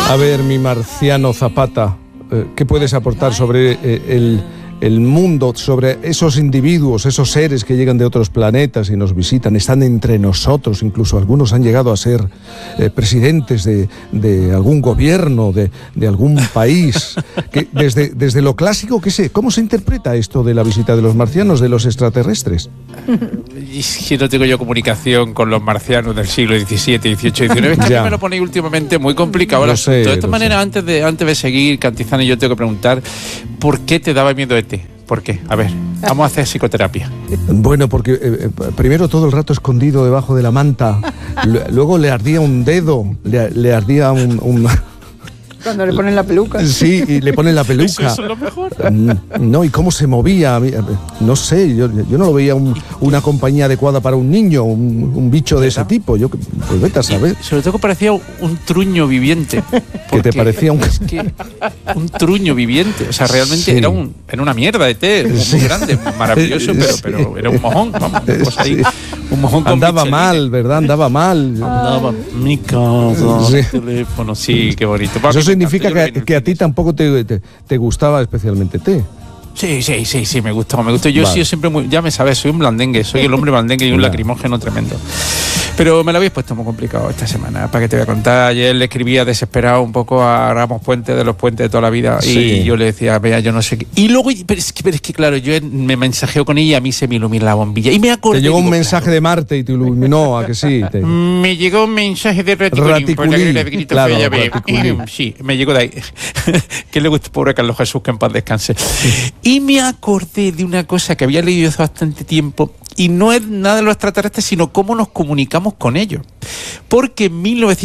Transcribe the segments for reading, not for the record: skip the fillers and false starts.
A ver, mi marciano Zapata, ¿qué puedes aportar sobre el mundo, sobre esos individuos, esos seres que llegan de otros planetas y nos visitan, están entre nosotros, incluso algunos han llegado a ser presidentes de algún gobierno, de algún país? Que desde lo clásico, ¿cómo se interpreta esto de la visita de los marcianos, de los extraterrestres? Si no tengo yo comunicación con los marcianos del siglo XVII, XVIII, XIX, es que a mí me lo ponéis últimamente muy complicado el asunto. De esta manera, antes de seguir, Cantizano, yo tengo que preguntar, ¿por qué te daba miedo ET? ¿Por qué? A ver, vamos a hacer psicoterapia. Bueno, porque primero todo el rato escondido debajo de la manta, luego le ardía un dedo, le ardía un Cuando le ponen la peluca. Sí, y le ponen la peluca. Eso es lo mejor. No, y cómo se movía. No sé, yo no lo veía una compañía adecuada para un niño, un bicho de ese tipo. Pues vete a saber. Sobre todo que parecía un truño viviente. ¿Qué te parecía es que un truño viviente. O sea, realmente era una mierda de té, muy grande, maravilloso, pero era un mojón. Vamos, una cosa ahí, un mojón con andaba Michelin. mal, ¿verdad? Andaba mal. Andaba mi casa, teléfono, sí, qué bonito. Eso significa que a ti tampoco te gustaba especialmente té. Sí, me gustó. Yo he sido siempre ya me sabes, soy un blandengue, soy el hombre blandengue y un lacrimógeno tremendo. Pero me lo habéis puesto muy complicado esta semana, ¿para qué te voy a contar? Ayer le escribía desesperado un poco a Ramos Puente, de los Puentes de toda la vida, y yo le decía, vea, yo no sé qué. Y luego, pero es que claro, yo me mensajeo con ella y a mí se me ilumina la bombilla. Y me acordé. Te llegó un mensaje de Marte y te iluminó, ¿a que sí? Me llegó un mensaje de Raticulín. Claro, sí, me llegó de ahí. Que le gusta, pobre Carlos Jesús, que en paz descanse. Y me acordé de una cosa que había leído hace bastante tiempo, y no es nada de los extraterrestres, sino cómo nos comunicamos con ellos. Porque en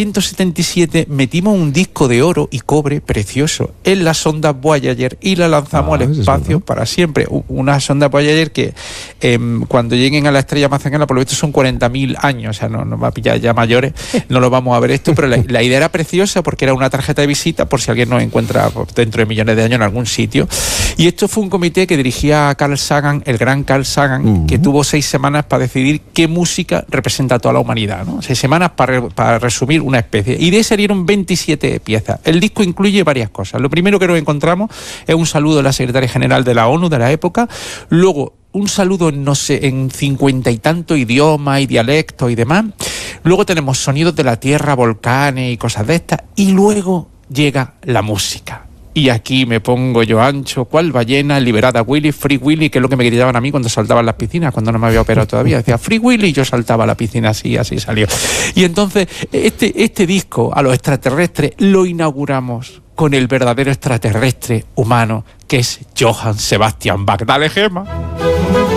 1977 metimos un disco de oro y cobre precioso en la sonda Voyager y la lanzamos al espacio para siempre. Una sonda Voyager que cuando lleguen a la estrella más cercana, por lo visto son 40.000 años, o sea, no va a pillar ya mayores, no lo vamos a ver esto, pero la idea era preciosa porque era una tarjeta de visita por si alguien nos encuentra dentro de millones de años en algún sitio. Y esto fue un comité que dirigía a Carl Sagan, el gran Carl Sagan, que tuvo 6 semanas para decidir qué música representa a toda la humanidad, ¿no? 6 semanas para resumir una especie. Y de ahí salieron 27 piezas. El disco incluye varias cosas. Lo primero que nos encontramos es un saludo de la secretaria general de la ONU de la época. Luego, un saludo, no sé, en 50 y tantos idiomas y dialectos y demás. Luego tenemos sonidos de la tierra, volcanes y cosas de estas. Y luego llega la música. Y aquí me pongo yo ancho, ¿cuál ballena liberada Willy, Free Willy, que es lo que me gritaban a mí cuando saltaba en las piscinas, cuando no me había operado todavía? Decía Free Willy y yo saltaba a la piscina, así salió. Y entonces este disco a los extraterrestres lo inauguramos con el verdadero extraterrestre humano, que es Johann Sebastian Bach. Dale, Gemma.